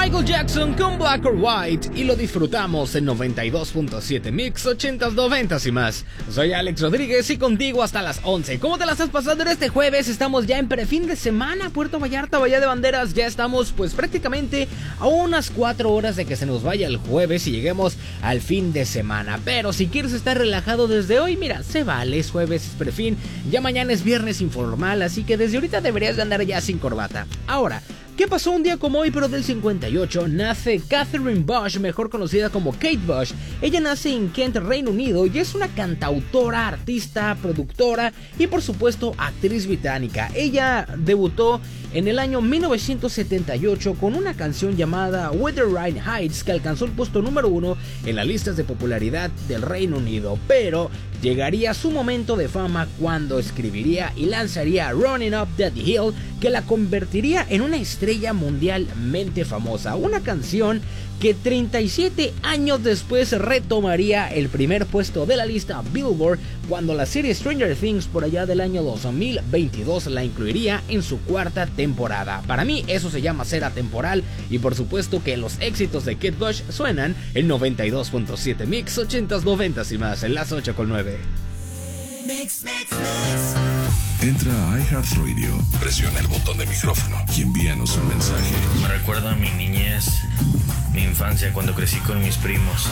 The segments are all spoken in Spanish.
Michael Jackson con Black or White y lo disfrutamos en 92.7 Mix 80s, 90s y más. Soy Alex Rodríguez y contigo hasta las 11. ¿Cómo te la estás pasando en este jueves? Estamos ya en prefin de semana. Puerto Vallarta, Bahía de Banderas, ya estamos pues prácticamente a unas 4 horas de que se nos vaya el jueves y lleguemos al fin de semana. Pero si quieres estar relajado desde hoy, mira, se vale, es jueves, es prefin, ya mañana es viernes informal, así que desde ahorita deberías de andar ya sin corbata. Ahora, ¿qué pasó un día como hoy, pero del 58? Nace Catherine Bush, mejor conocida como Kate Bush. Ella nace en Kent, Reino Unido, y es una cantautora, artista, productora y por supuesto actriz británica. Ella debutó en el año 1978 con una canción llamada Wuthering Heights, que alcanzó el puesto número 1 en las listas de popularidad del Reino Unido, pero llegaría su momento de fama cuando escribiría y lanzaría Running Up That Hill, que la convertiría en una estrella mundialmente famosa, una canción que 37 años después retomaría el primer puesto de la lista Billboard cuando la serie Stranger Things por allá del año 2022 la incluiría en su 4ª temporada. Para mí eso se llama ser atemporal y por supuesto que los éxitos de Kate Bush suenan en 92.7 Mix 80s, 90s y más en las 8:9. Mix, mix, mix. Entra a iHeartRadio, presiona el botón de micrófono y envíanos un mensaje. Me recuerda a mi niñez, mi infancia cuando crecí con mis primos.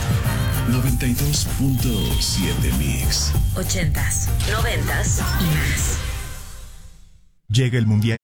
92.7 Mix. 80s, 90s y más. Llega el Mundial